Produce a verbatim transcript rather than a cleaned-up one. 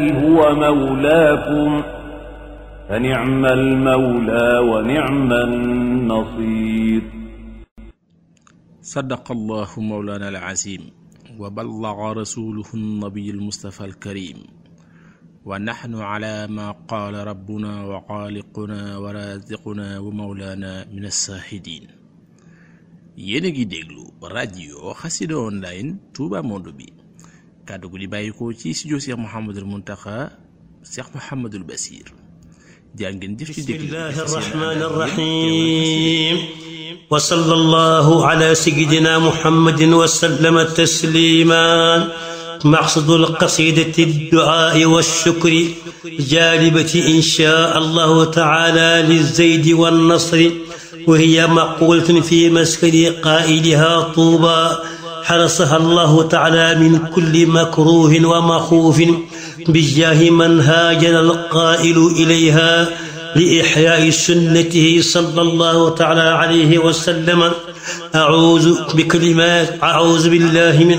هو مولاكم فنعم المولى ونعم النصير. صدق الله مولانا العظيم وبلغ رسوله النبي المصطفى الكريم ونحن على ما قال ربنا وخالقنا ورازقنا ومولانا من الشاهدين. yéen a ngi déglu rajo Xassida online Touba Monde bi kàddu gu di bàyyikoo ci studio Cheikh Mouhamadul Mountakha Cheikh Mouhamadul Bassir. jaa ngeen jëf ci déglu. bismillahi rahmani rahim wa sallallahu ala sayyidina muhammadin wa sallama tasliman. مقصد القصيدة الدعاء والشكر جالبة إن شاء الله تعالى للزيد والنصر، وهي مقولة في مسكن قائلها طوبى حرسها الله تعالى من كل مكروه ومخوف بجاه من هاجر القائل إليها لإحياء سنته صلى الله تعالى عليه وسلم. أعوذ بكلمات أعوذ بالله من